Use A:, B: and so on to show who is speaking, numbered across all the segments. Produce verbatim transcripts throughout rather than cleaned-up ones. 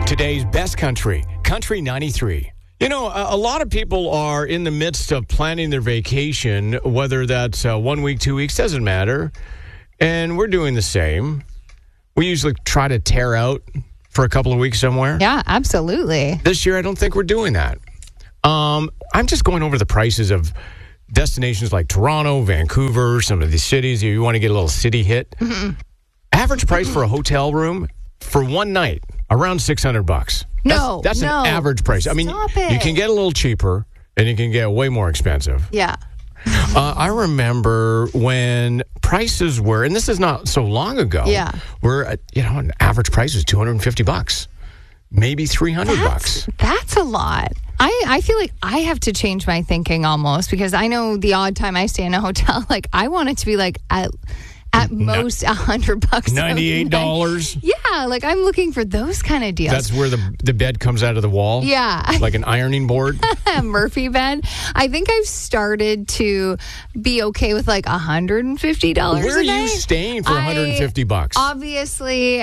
A: Today's best country, Country ninety-three. You know, a, a lot of people are in the midst of planning their vacation, whether that's uh, one week, two weeks, doesn't matter. And we're doing the same. We usually try to tear out for a couple of weeks somewhere.
B: Yeah, absolutely.
A: This year, I don't think we're doing that. Um, I'm just going over the prices of destinations like Toronto, Vancouver, some of these cities. You want to get a little city hit. Mm-hmm. Average price for a hotel room for one night, around six hundred bucks.
B: No,
A: That's, that's
B: no.
A: an average price. I mean,
B: Stop
A: you
B: it.
A: can get a little cheaper, and you can get way more expensive.
B: Yeah.
A: Uh, I remember when prices were, and this is not so long ago.
B: Yeah.
A: Where uh, you know, an average price was two hundred fifty bucks, maybe three hundred
B: That's,
A: bucks.
B: that's a lot. I, I feel like I have to change my thinking almost, because I know the odd time I stay in a hotel, like I want it to be like at at most a hundred bucks.
A: ninety-eight dollars.
B: Yeah, like I'm looking for those kind of deals.
A: That's where the the bed comes out of the wall.
B: Yeah.
A: Like an ironing board.
B: Murphy bed. I think I've started to be okay with like one hundred fifty dollars
A: Where
B: a
A: are you
B: night.
A: staying for one hundred fifty bucks?
B: Obviously,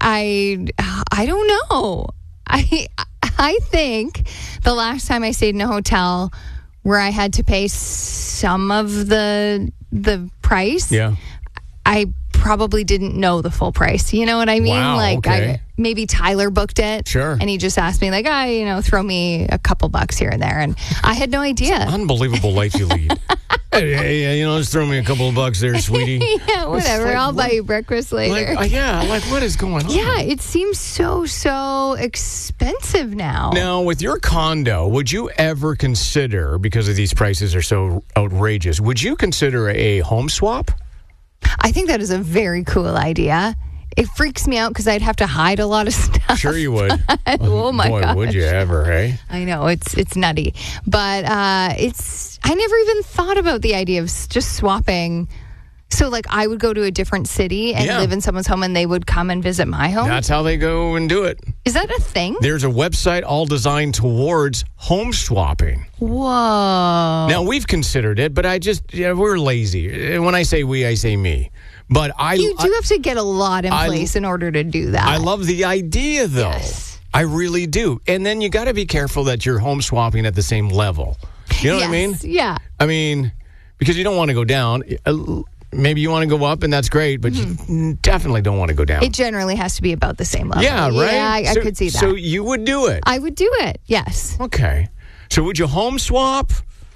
B: I I don't know. I I think the last time I stayed in a hotel where I had to pay some of the the price,
A: Yeah.
B: I probably didn't know the full price. You know what I mean?
A: Wow,
B: like
A: okay.
B: I, maybe Tyler booked it.
A: Sure.
B: And he just asked me like, I, you know, throw me a couple bucks here and there. And I had no idea.
A: Unbelievable life you lead. hey, hey, hey, you know, just throw me a couple of bucks there, sweetie.
B: Yeah, whatever.
A: like,
B: I'll
A: what-
B: buy you breakfast later.
A: Like, uh, yeah, like what is going on?
B: Yeah, it seems so, so expensive now.
A: Now, with your condo, would you ever consider, because of these prices are so outrageous, would you consider a home swap?
B: I think that is a very cool idea. It freaks me out because I'd have to hide a lot of stuff.
A: Sure you would.
B: Oh, my
A: Boy,
B: gosh.
A: would you ever, hey?
B: I know, it's it's nutty. But uh, it's I never even thought about the idea of s- just swapping. So, like, I would go to a different city and
A: Yeah.
B: live in someone's home, and they would come and visit my home.
A: That's how they go and do it.
B: Is that a thing?
A: There's a website all designed towards home swapping.
B: Whoa.
A: Now, we've considered it, but I just, yeah, we're lazy. When I say we, I say me. But I,
B: You do
A: I,
B: have to get a lot in
A: I-
B: place in order to do that.
A: I love the idea, though.
B: Yes.
A: I really do. And then you got to be careful that you're home swapping at the same level. You know what I mean?
B: Yes, yeah.
A: I mean, because you don't want to go down. Uh, Maybe you want to go up, and that's great, but you definitely don't want to go down.
B: It generally has to be about the same level.
A: yeah, right?
B: Yeah, I, I
A: So-
B: could see that.
A: So you would do it.
B: I would do it, yes.
A: Okay. So would you home swap?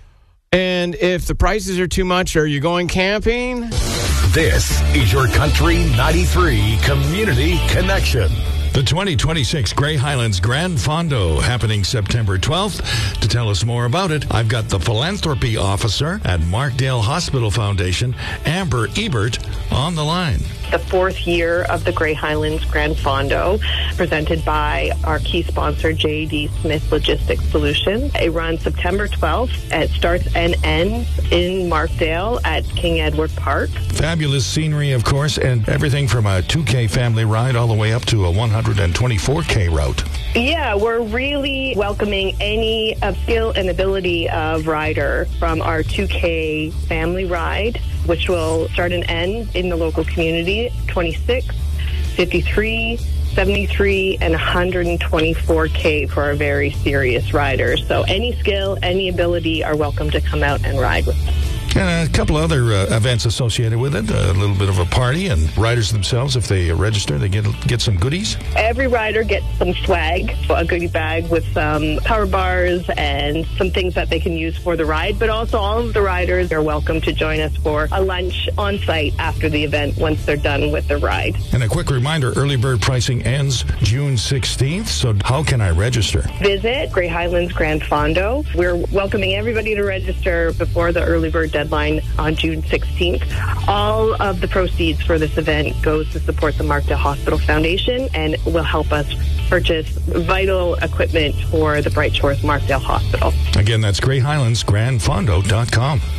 A: And if the prices are too much, are you going camping?
C: This is your Country ninety-three Community Connection.
D: The twenty twenty-six Grey Highlands Grand Fondo happening September twelfth. To tell us more about it, I've got the philanthropy officer at Markdale Hospital Foundation, Amber Ebert, on the line.
E: The fourth year of the Grey Highlands Grand Fondo, presented by our key sponsor, J D Smith Logistics Solutions. It runs September twelfth. It starts and ends in Markdale at King Edward Park.
D: Fabulous scenery, of course, and everything from a two K family ride all the way up to a one hundred twenty-four K route.
E: Yeah, we're really welcoming any of skill and ability of rider from our two K family ride, which will start and end in the local community, twenty-six, fifty-three, seventy-three, and one hundred twenty-four K for our very serious riders. So any skill, any ability are welcome to come out and ride with us.
D: And a couple other uh, events associated with it, a little bit of a party, and riders themselves, if they register, they get get some goodies.
E: Every rider gets some swag, a goodie bag with some power bars and some things that they can use for the ride. But also all of the riders are welcome to join us for a lunch on site after the event once they're done with the ride.
D: And a quick reminder, early bird pricing ends June sixteenth, so how can I register?
E: Visit Grey Highlands Grand Fondo. We're welcoming everybody to register before the early bird deadline on June sixteenth. All of the proceeds for this event goes to support the Markdale Hospital Foundation and will help us purchase vital equipment for the Bright Shores Markdale Hospital.
D: Again, that's grey highlands grand fondo dot com.